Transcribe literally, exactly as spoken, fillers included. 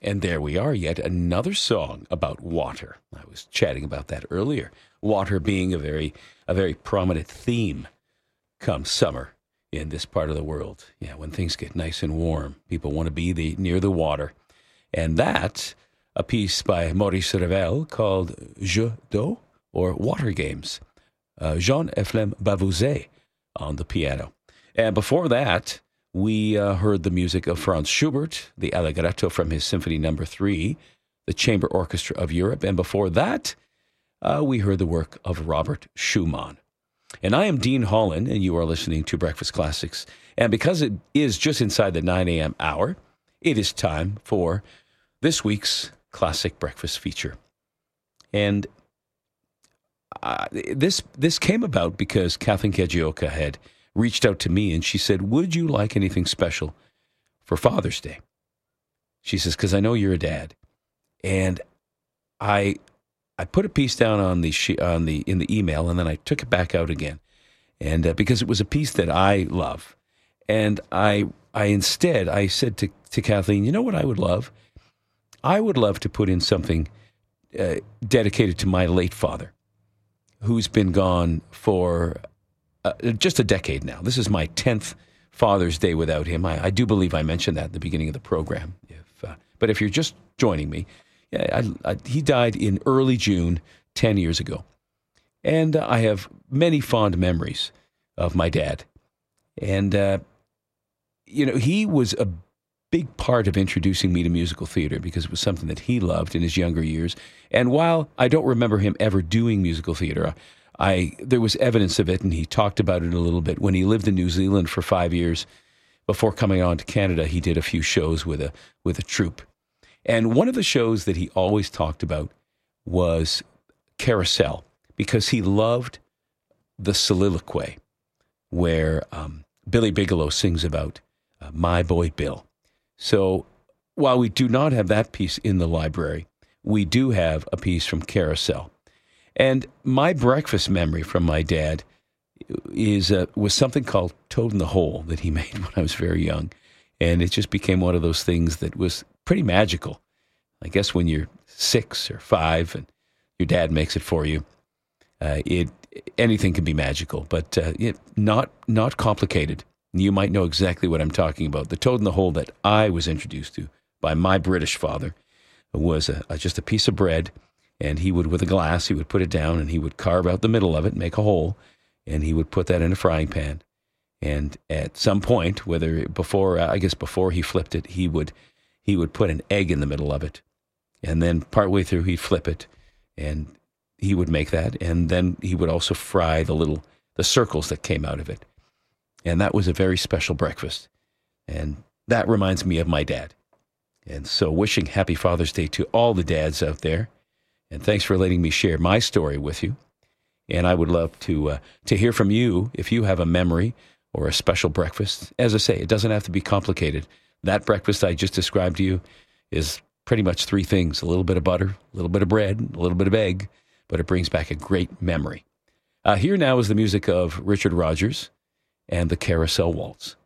And there we are, yet another song about water. I was chatting about that earlier. Water being a very, a very prominent theme come summer in this part of the world. Yeah, when things get nice and warm, people want to be the, near the water. And that, a piece by Maurice Ravel called Jeux d'eau, or Water Games. Uh, Jean-Ephrem Bavouzet on the piano. And before that, we uh, heard the music of Franz Schubert, the Allegretto from his Symphony Number Three, the Chamber Orchestra of Europe, and before that, uh, we heard the work of Robert Schumann. And I am Dean Holland, and you are listening to Breakfast Classics. And because it is just inside the nine a.m. hour, it is time for this week's Classic Breakfast feature. And uh, this this came about because Kathleen Kajioka had reached out to me and she said, would you like anything special for Father's Day? She says, because I know you're a dad. And I I put a piece down on the on the in the email, and then I took it back out again. And uh, because it was a piece that I love. And I I instead, I said to, to Kathleen, you know what I would love? I would love to put in something uh, dedicated to my late father, who's been gone for Uh, just a decade now. This is my tenth Father's Day without him. I, I do believe I mentioned that at the beginning of the program. If, uh, but if you're just joining me, yeah, I, I, he died in early June, ten years ago. And uh, I have many fond memories of my dad. And, uh, you know, he was a big part of introducing me to musical theater because it was something that he loved in his younger years. And while I don't remember him ever doing musical theater, I there was evidence of it, and he talked about it a little bit. When he lived in New Zealand for five years before coming on to Canada, he did a few shows with a with a troupe. And one of the shows that he always talked about was Carousel, because he loved the soliloquy where um, Billy Bigelow sings about uh, My Boy Bill. So while we do not have that piece in the library, we do have a piece from Carousel. And my breakfast memory from my dad is uh, was something called Toad in the Hole that he made when I was very young. And it just became one of those things that was pretty magical. I guess when you're six or five and your dad makes it for you, uh, it anything can be magical, but uh, it, not not complicated. You might know exactly what I'm talking about. The Toad in the Hole that I was introduced to by my British father was a, a, just a piece of bread. And he would, with a glass, he would put it down and he would carve out the middle of it, make a hole, and he would put that in a frying pan. And at some point, whether before, I guess before he flipped it, he would he would put an egg in the middle of it. And then partway through, he'd flip it, and he would make that. And then he would also fry the little, the circles that came out of it. And that was a very special breakfast. And that reminds me of my dad. And so wishing Happy Father's Day to all the dads out there. And thanks for letting me share my story with you. And I would love to uh, to hear from you if you have a memory or a special breakfast. As I say, it doesn't have to be complicated. That breakfast I just described to you is pretty much three things: a little bit of butter, a little bit of bread, a little bit of egg, but it brings back a great memory. Uh, here now is the music of Richard Rodgers and the Carousel Waltz.